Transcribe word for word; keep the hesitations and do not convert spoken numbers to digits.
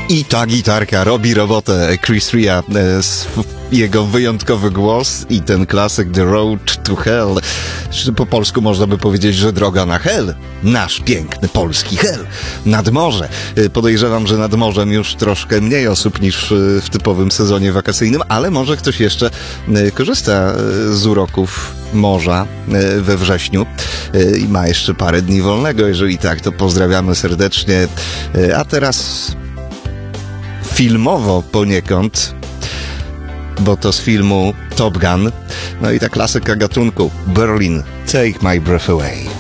I ta gitarka robi robotę. Chris Rea, jego wyjątkowy głos i ten klasyk The Road to Hell. Po polsku można by powiedzieć, że droga na hell. Nasz piękny polski hell. Nad morze. Podejrzewam, że nad morzem już troszkę mniej osób niż w typowym sezonie wakacyjnym, ale może ktoś jeszcze korzysta z uroków morza we wrześniu i ma jeszcze parę dni wolnego. Jeżeli tak, to pozdrawiamy serdecznie. A teraz filmowo poniekąd, bo to z filmu Top Gun, no i ta klasyka gatunku Berlin, Take My Breath Away.